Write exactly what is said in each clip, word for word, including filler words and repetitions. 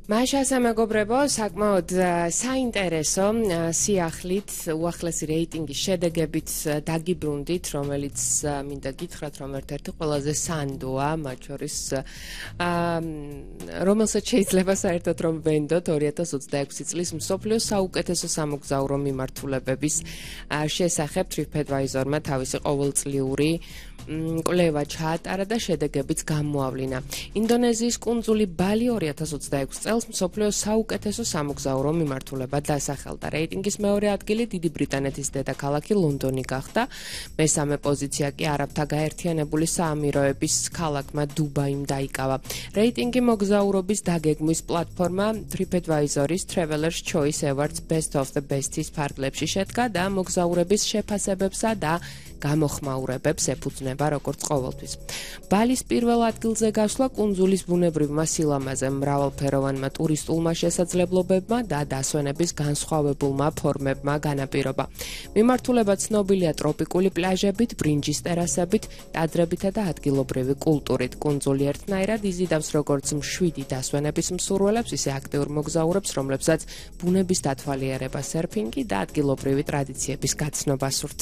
მაშასა მეგობრებო, საკმაოდ საინტერესო სიახლით უახლესი რეიტინგის შედეგებით დაგიბრუნდით, რომელიც მინდა გითხრათ, რომ ერთ-ერთი ყველაზე სანდოა, მათ შორის რომელსაც შეიძლება საერთოდ რომ ვენდოთ ორი ათას ოცდაექვსი წლის მსოფლიოს საუკეთესო სამოგზაურო მიმართულებების შესახებ TripAdvisor-მა თავისი ყოველწლიური კვლევა ჩაატარა და შედეგებიც გამოავლინა. ინდონეზიის კუნძული ბალი ორი ათას ოცდაექვსი წელს მსოფლიოს საუკეთესო სამოგზაურო მიმართულებად დასახელდა. რეიტინგის მეორე ადგილი დიდი ბრიტანეთის დედაქალაქი ლონდონი გახდა. მესამე პოზიცია კი არაბთა გაერთიანებული საამიროების ქალაქმა დუბაიმ დაიკავა. რეიტინგი მოგზაურობის დაგეგმვის პლატფორმა TripAdvisor-ის Travelers Choice Awards Best of the Best-ის ფარგლებში შედგა და მოგზაურების შეფასებებსა და გამოხმაურებებს ეფუძნება როგორც ყოველთვის. ბალის პირველ ადგილზე გასვლა კუნძულის ბუნებრივმა სილამაზე, მრავალფეროვანმა ტურისტულმა შესაძლებლობებმა და დასვენების განსხვავებულმა ფორმებმა განაპირობა. მიმართულება ცნობილია ტროპიკული პლაჟებით, ბრინჯის ტერასებით, ტაძრებითა და ადგილობრივი კულტურით. კუნძული ერთნაირად იზიდავს როგორც მშვიდი დასვენების მსურველებს, ისე აქტიურ მოგზაურებს, რომლებსაც ბუნების დათვალიერება, სერფინგი და ადგილობრივი ტრადიციების გაცნობა სურთ.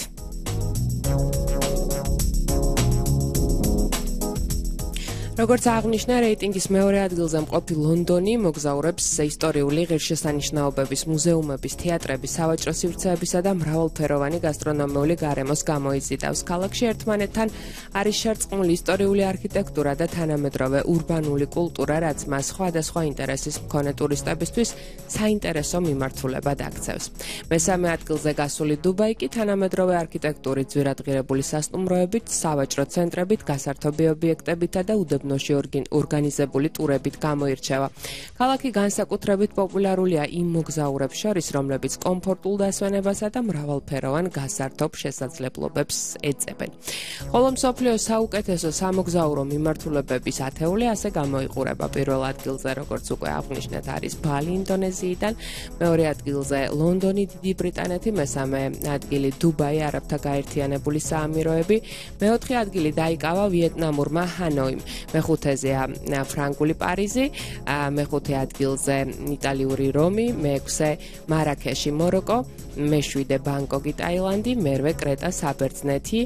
როგორც აღნიშნა, რეიტინგის მეორე ადგილზე მყოფი ლონდონი მოგზაურებს ისტორიული ღირსშესანიშნაობების, მუზეუმების, თეატრების, სავაჭრო სივრცეებისა და მრავალფეროვანი გასტრონომიული გარემოს გამოიზიდავს. ქალაქში ერთმანეთთან არის შერწყმული ისტორიული არქიტექტურა და თანამედროვე ურბანული კულტურა, რაც მას სხვადასხვა ინტერესის მქონე ტურისტებისთვის საინტერესო მიმართულებად აქცევს. მესამე ადგილზე გასული დუბაი კი თანამედროვე არქიტექტურით, ძვირადღირებული სასტუმროებით, სავაჭრო ცენტრებით, გასართობი ობიექტებითა და უდაბნოში ორგანიზებული ტურებით გამოირჩევა. ქალაქი განსაკუთრებით პოპულარულია იმ მოგზაურებს შორის, რომლებიც კომფორტულ დასვენებასა და მრავალფეროვან გასართობ შესაძლებლობებს ეძებენ. ხოლო მსოფლიოს საუკეთესო სამოგზაურო მიმართულებების ათეული ასე გამოიყურება. პირველ ადგილზე, როგორც უკვე აღნიშნეთ, არის ბალი ინდონეზიიდან, მეორე ადგილზე ლონდონი, დიდი ბრიტანეთი, მესამე ადგილი დუბაი, არაბთა გაერთიანებული საამიროები, მეოთხე ადგილი დაიკავა ვიეტნამურმა ჰანოიმ. მეხუთეზეა ფრანგული პარიზი, მეხუთე ადგილზე იტალიური რომი, მეექვსე მარაქეში მოროკო, მეშვიდე ბანგკოკი ტაილანდი, მერვე კრეტა საბერძნეთი,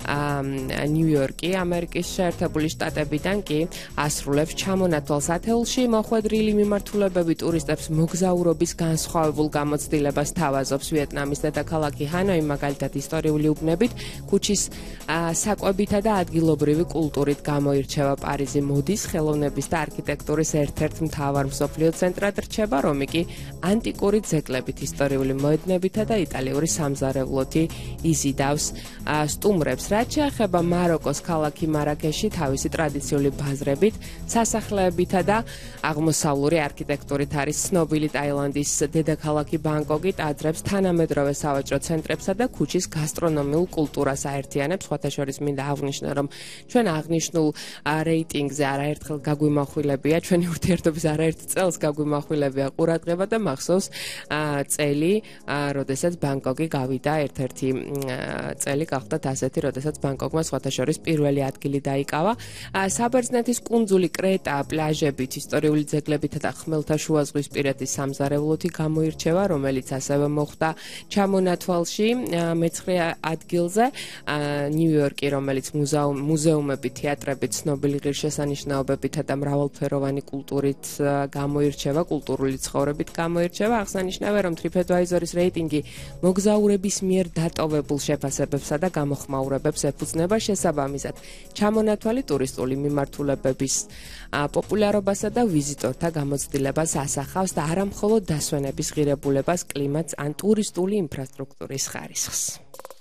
ნიუ-იორკი ამერიკის შეერთებული შტატებიდან კი ასრულებს ჩამონათვალს ათეულში. მოხვედრილი მიმართულებები ტურისტებს მოგზაურობის განსხვავებულ გამოცდილებას თავაზობს. ვიეტნამის დედაქალაქი ჰანოი მაგალითად ისტორიული უბნებით, ქუჩის საკვებითა და ადგილობრივი კულტურით გამოირჩევა. პარიზი მოდის, ხელოვნების და არქიტექტურის ერთ-ერთ მთავარ მსოფლიო ცენტრად რჩება, რომი კი ანტიკური ძეგლებით, ისტორიული მოედნებითა და იტალიური სამზარეულოთი იზიდავს სტუმრებს. რაც შეეხება მაროკოს ქალაქი მარაქეში თავისი ტრადიციული ბაზრებით, სასახლეებითა და აღმოსავლური არქიტექტურით არის ცნობილი. ტაილანდის დედაქალაქი ბანგკოკი ტაძრებს, თანამედროვე სავაჭრო ცენტრებსა და ქუჩის გასტრონომიულ კულტურას აერთიანებს. სხვათა შორის მინდა აღნიშნო, რომ ჩვენ აღნიშნულ რეიტინგზე არაერთხელ გაგვიმახვილებია, ჩვენი ურთიერთობის არაერთ წელს გაგვიმახვილებია ყურადღება და მახსოვს წელი, როდესაც ბანგკოკი გავიდა, ერთ-ერთი წელი გახდათ ასეთი, როდესაც ბანგკოკმა სხვათა შორის პირველი ადგილი დაიკავა. საბერძნეთის კუნძული კრეტა პლაჟებით, ისტორიული ძეგლებითა და ხმელთაშუაზღვისპირეთის სამზარეულოთი გამოირჩევა, რომელიც ასევე მოხვდა ჩამონათვალში. მეცხრე ადგილზე ნიუ-იორკი, რომელიც მუზეუმები, თეატრები, ცნობილი ღირსშესანიშნაობებითა და მრავალფეროვანი კულტურით გამოირჩევა, კულტურული ცხოვრებით გამოირჩევა. აღსანიშნავია, რომ TripAdvisor-ის რეიტინგი მოგზაურების მიერ დატოვებულ შეფასებებსა და გამოხმაურებებს ეფუძნება. შესაბამისად, ჩამონათვალი ტურისტული მიმართულებების პოპულარობასა და ვიზიტორთა გამოცდილებას ასახავს და არა მხოლოდ დასვენების ღირებულებას, კლიმატს ან ტურისტული ინფრასტრუქტურის ხარისხს.